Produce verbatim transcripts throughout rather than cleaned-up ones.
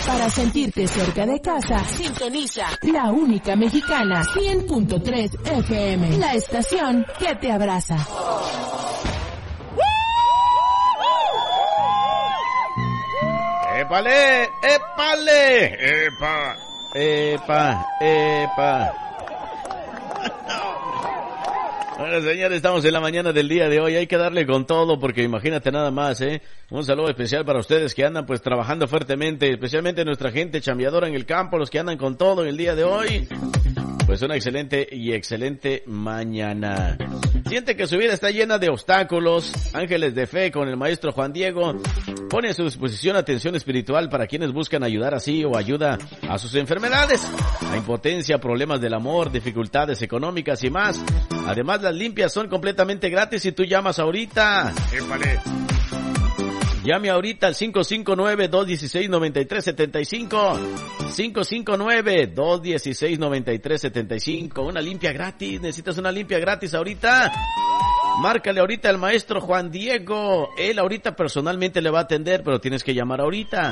Para sentirte cerca de casa, sintoniza la única mexicana, cien punto tres F M, la estación que te abraza. ¡Épale! ¡Épale! ¡Epa! ¡Epa! ¡Epa! Bueno, señores, estamos en la mañana del día de hoy. Hay que darle con todo porque imagínate nada más, ¿eh? Un saludo especial para ustedes que andan pues trabajando fuertemente, especialmente nuestra gente chambeadora en el campo, los que andan con todo en el día de hoy. Pues una excelente y excelente mañana. Siente que su vida está llena de obstáculos. Ángeles de Fe con el maestro Juan Diego pone a su disposición atención espiritual para quienes buscan ayudar así o ayuda a sus enfermedades, la impotencia, problemas del amor, dificultades económicas y más. Además, las limpias son completamente gratis si tú llamas ahorita. ¡Épale! Llame ahorita al cinco cinco nueve, dos uno seis, nueve tres siete cinco. cinco cinco nueve, dos uno seis, nueve tres siete cinco. Una limpia gratis. ¿Necesitas una limpia gratis ahorita? Márcale ahorita al maestro Juan Diego. Él ahorita personalmente le va a atender, pero tienes que llamar ahorita.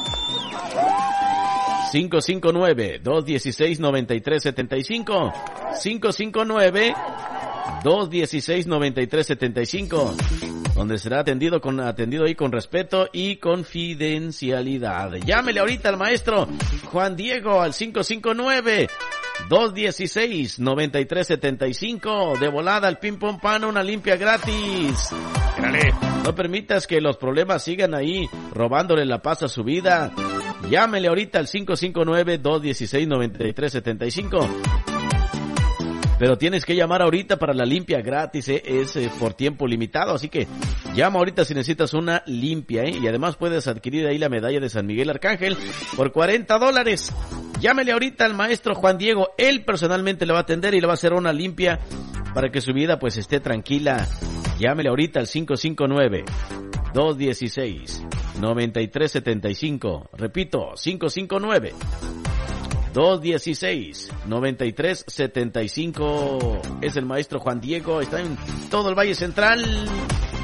cinco cinco nueve, dos uno seis, nueve tres siete cinco. cinco cinco nueve, dos uno seis, nueve tres siete cinco. Donde será atendido con atendido ahí con respeto y confidencialidad. Llámele ahorita al maestro Juan Diego al cinco cinco nueve, dos uno seis, nueve tres siete cinco. De volada al ping pong pan, una limpia gratis. Dale. No permitas que los problemas sigan ahí robándole la paz a su vida. Llámele ahorita al cinco cinco nueve, dos uno seis, nueve tres siete cinco. Pero tienes que llamar ahorita para la limpia gratis, ¿eh? Es eh, por tiempo limitado, así que llama ahorita si necesitas una limpia, ¿eh? Y además puedes adquirir ahí la medalla de San Miguel Arcángel por cuarenta dólares. Llámele ahorita al maestro Juan Diego, él personalmente le va a atender y le va a hacer una limpia para que su vida pues esté tranquila. Llámele ahorita al cinco cinco nueve, dos uno seis, nueve tres siete cinco. Repito, cinco cinco nueve, dos uno seis, nueve tres siete cinco. Es el maestro Juan Diego, está en todo el Valle Central.